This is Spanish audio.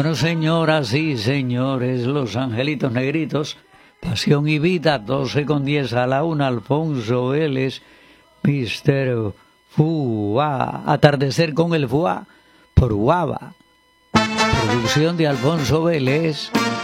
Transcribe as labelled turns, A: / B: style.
A: Bueno, señoras y señores, los angelitos negritos, Pasión y Vida, 12:10 a la 1, Alfonso Vélez, Mister Fua, Atardecer con el Fua, por Guava. Producción de Alfonso Vélez,